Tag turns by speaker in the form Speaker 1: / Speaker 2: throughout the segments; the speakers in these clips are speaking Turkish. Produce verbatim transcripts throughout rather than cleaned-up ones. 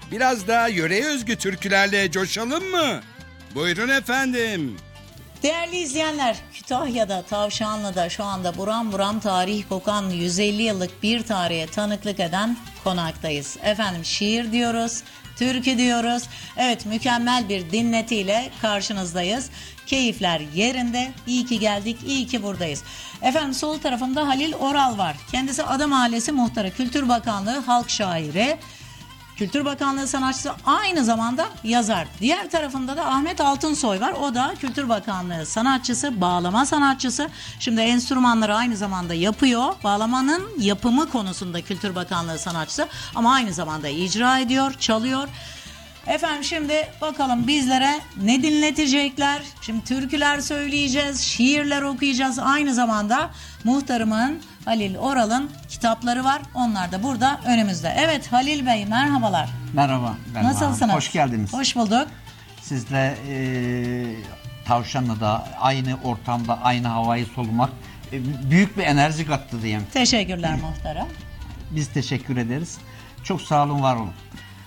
Speaker 1: Biraz daha yöreye özgü türkülerle coşalım mı? Buyurun efendim.
Speaker 2: Değerli izleyenler, Kütahya'da, Tavşanlı'da şu anda buram buram tarih kokan yüz elli yıllık bir tarihe tanıklık eden konaktayız. Efendim şiir diyoruz, türkü diyoruz. Evet, mükemmel bir dinletiyle karşınızdayız. Keyifler yerinde. İyi ki geldik, iyi ki buradayız. Efendim sol tarafımda Halil Oral var. Kendisi Ada Mahallesi Muhtarı, Kültür Bakanlığı halk şairi. Kültür Bakanlığı sanatçısı, aynı zamanda yazar. Diğer tarafında da Ahmet Altınsoy var. O da Kültür Bakanlığı sanatçısı, bağlama sanatçısı. Şimdi enstrümanları aynı zamanda yapıyor. Bağlamanın yapımı konusunda Kültür Bakanlığı sanatçısı ama aynı zamanda icra ediyor, çalıyor. Efendim şimdi bakalım bizlere ne dinletecekler? Şimdi türküler söyleyeceğiz, şiirler okuyacağız. Aynı zamanda muhtarımın Halil Oral'ın kitapları var. Onlar da burada önümüzde. Evet Halil Bey, merhabalar.
Speaker 3: Merhaba. Ben
Speaker 2: Nasılsınız?
Speaker 3: Mahmut. Hoş geldiniz.
Speaker 2: Hoş bulduk.
Speaker 3: Sizle e, Tavşanlı'da aynı ortamda aynı havayı solumak e, büyük bir enerji kattı diyeyim.
Speaker 2: Teşekkürler muhtarım.
Speaker 3: Biz teşekkür ederiz. Çok sağ olun, var olun.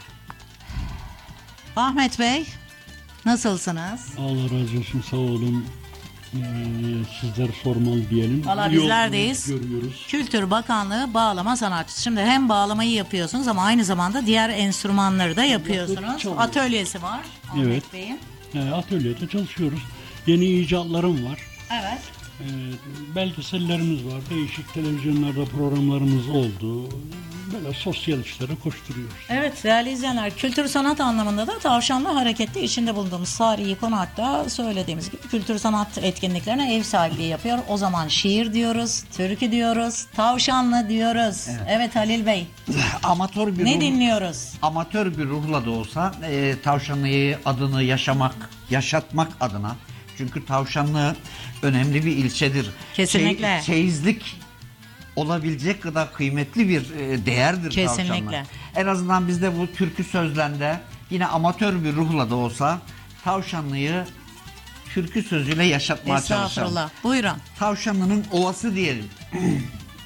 Speaker 2: Ahmet Bey, nasılsınız?
Speaker 4: Allah razı olsun, sağ olun. Ee, sizler sormalı diyelim.
Speaker 2: Valla
Speaker 4: İyi
Speaker 2: bizlerdeyiz.
Speaker 4: olduğunuzu görüyoruz.
Speaker 2: Kültür Bakanlığı bağlama sanatçısı. Şimdi hem bağlamayı yapıyorsunuz ama aynı zamanda diğer enstrümanları da yapıyorsunuz.
Speaker 4: Çalıyoruz.
Speaker 2: Atölyesi var Ahmet
Speaker 4: Evet.
Speaker 2: Bey'in.
Speaker 4: Ee, atölyede çalışıyoruz. Yeni icatlarım var.
Speaker 2: Evet.
Speaker 4: Ee, belgesellerimiz var. Değişik televizyonlarda programlarımız oldu. Böyle sosyal işlere koşturuyoruz.
Speaker 2: Evet değerli izleyenler, kültür sanat anlamında da Tavşanlı Hareket'te içinde bulunduğumuz tarihi konakta söylediğimiz gibi kültür sanat etkinliklerine ev sahipliği yapıyor. O zaman şiir diyoruz, türkü diyoruz, Tavşanlı diyoruz. Evet, evet Halil Bey.
Speaker 3: Amatör bir
Speaker 2: Ne
Speaker 3: ruh,
Speaker 2: dinliyoruz?
Speaker 3: amatör bir ruhla da olsa e, Tavşanlı'yı adını yaşamak, yaşatmak adına. Çünkü Tavşanlı önemli bir ilçedir.
Speaker 2: Kesinlikle.
Speaker 3: Çey- çeyizlik olabilecek kadar kıymetli bir e, değerdir
Speaker 2: Kesinlikle.
Speaker 3: Tavşanlı. En azından biz de bu türkü sözlerinde yine amatör bir ruhla da olsa Tavşanlı'yı türkü sözüyle yaşatmaya çalışalım.
Speaker 2: Estağfurullah. Buyurun.
Speaker 3: Tavşanlı'nın ovası diyelim.